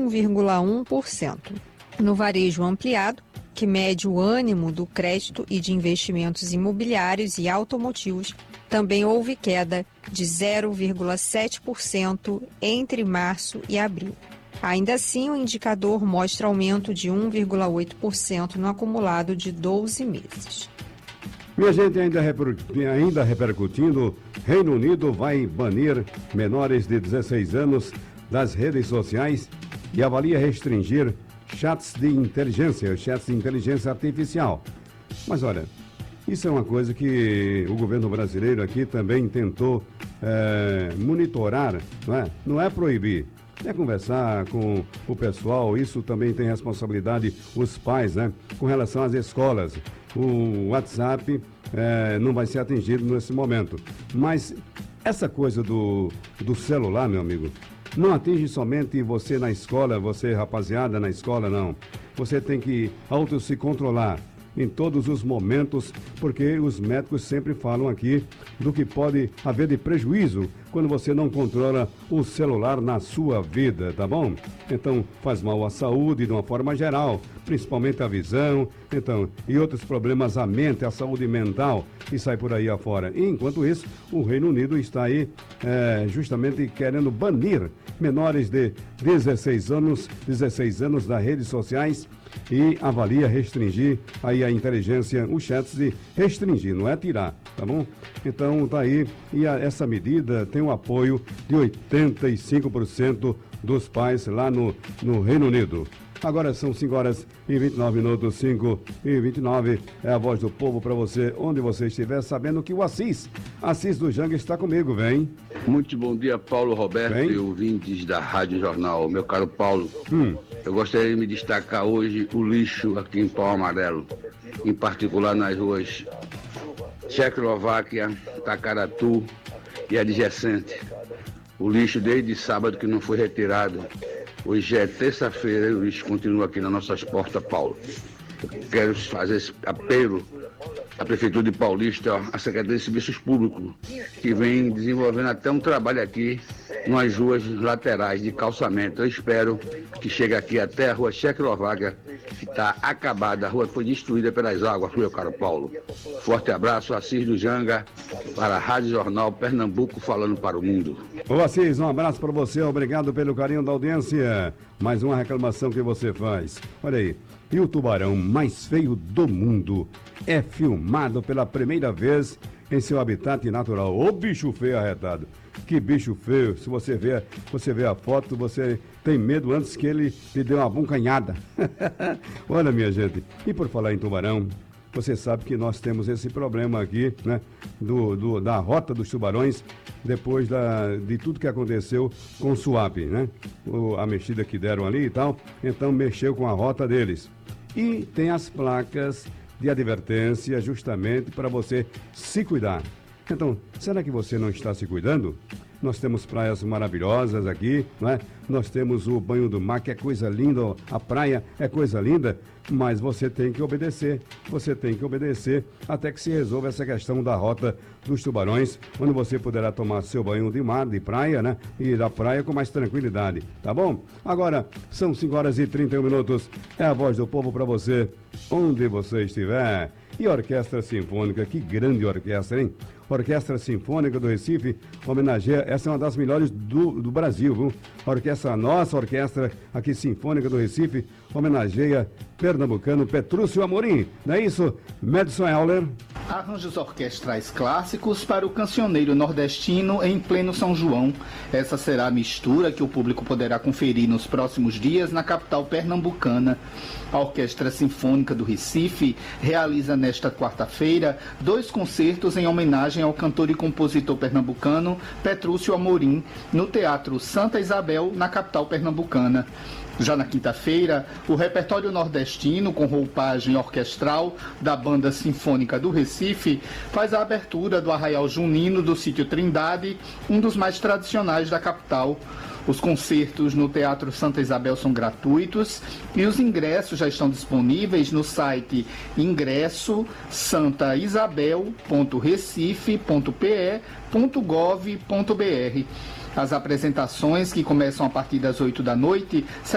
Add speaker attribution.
Speaker 1: 1,1%. No varejo ampliado, que mede o ânimo do crédito e de investimentos imobiliários e automotivos, também houve queda de 0,7% entre março e abril. Ainda assim, o indicador mostra aumento de 1,8% no acumulado de 12 meses.
Speaker 2: Minha gente, ainda repercutindo, Reino Unido vai banir menores de 16 anos das redes sociais e avalia restringir chats de inteligência artificial. Mas olha, isso é uma coisa que o governo brasileiro aqui também tentou monitorar, não é? Não é proibir, é conversar com o pessoal. Isso também tem responsabilidade os pais, né? Com relação às escolas, o WhatsApp não vai ser atingido nesse momento. Mas essa coisa do celular, meu amigo, não atinge somente você na escola, você rapaziada na escola, não. Você tem que se controlar em todos os momentos, porque os médicos sempre falam aqui do que pode haver de prejuízo quando você não controla o celular na sua vida, tá bom? Então, faz mal à saúde de uma forma geral, principalmente a visão, e outros problemas à mente, à saúde mental, e sai por aí afora. E, enquanto isso, o Reino Unido está aí justamente querendo banir menores de 16 anos das redes sociais e avalia restringir aí a inteligência, os chats de restringir, não é tirar, tá bom? Então tá aí, e essa medida tem o apoio de 85% dos pais lá no Reino Unido. Agora são 5h29, 5h29, é a voz do povo para você, onde você estiver, sabendo que o Assis do Janga está comigo, vem.
Speaker 3: Muito bom dia, Paulo Roberto e ouvintes da Rádio Jornal. Meu caro Paulo, eu gostaria de me destacar hoje o lixo aqui em Pau Amarelo, em particular nas ruas Tchecoslováquia, Tacaratu e adjacente. O lixo desde sábado que não foi retirado. Hoje é terça-feira e o lixo continua aqui nas nossas portas, Paulo. Eu quero fazer esse apelo à Prefeitura de Paulista, à Secretaria de Serviços Públicos, que vem desenvolvendo até um trabalho aqui nas ruas laterais de calçamento. Eu espero que chegue aqui até a rua Tchecoslováquia, que está acabada. A rua foi destruída pelas águas, meu caro Paulo. Forte abraço, Assis do Janga, para a Rádio Jornal Pernambuco, falando para o mundo.
Speaker 2: Ô Assis, um abraço para você, obrigado pelo carinho da audiência. Mais uma reclamação que você faz. Olha aí, e o tubarão mais feio do mundo é filmado pela primeira vez em seu habitat natural. Ô bicho feio arretado, que bicho feio. Se você vê a foto, você tem medo antes que ele lhe dê uma buncanhada. Olha, minha gente, e por falar em tubarão, você sabe que nós temos esse problema aqui, né, da rota dos tubarões, depois de tudo que aconteceu com o Suape, né, a mexida que deram ali e tal, então mexeu com a rota deles. E tem as placas de advertência justamente para você se cuidar. Então, será que você não está se cuidando? Nós temos praias maravilhosas aqui, não é? Nós temos o banho do mar, que é coisa linda, a praia é coisa linda, mas você tem que obedecer até que se resolva essa questão da rota dos tubarões, onde você poderá tomar seu banho de mar, de praia, né? E da praia com mais tranquilidade, tá bom? Agora, são 5h31, é a voz do povo para você, onde você estiver. E a Orquestra Sinfônica, que grande orquestra, hein? Orquestra Sinfônica do Recife homenageia, essa é uma das melhores do Brasil, viu? A nossa orquestra aqui Sinfônica do Recife homenageia pernambucano Petrúcio Amorim. Não é isso, Madison Euler?
Speaker 4: Arranjos orquestrais clássicos para o cancioneiro nordestino em pleno São João. Essa será a mistura que o público poderá conferir nos próximos dias na capital pernambucana. A Orquestra Sinfônica do Recife realiza nesta quarta-feira 2 concertos em homenagem ao cantor e compositor pernambucano Petrúcio Amorim, no Teatro Santa Isabel, na capital pernambucana. Já na quinta-feira, o repertório nordestino, com roupagem orquestral da Banda Sinfônica do Recife, faz a abertura do Arraial Junino do Sítio Trindade, um dos mais tradicionais da capital. Os concertos no Teatro Santa Isabel são gratuitos e os ingressos já estão disponíveis no site ingresso santaisabel.recife.pe.gov.br. As apresentações, que começam a partir das 8 da noite,